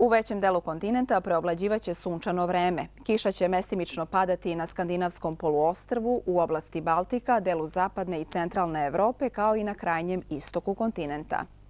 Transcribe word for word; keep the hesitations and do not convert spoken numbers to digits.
U većem delu kontinenta preovlađivaće sunčano vreme. Kiša će mestimično padati na skandinavskom poluostrvu, u oblasti Baltika, delu zapadne i centralne Evrope, kao i na krajnjem istoku kontinenta.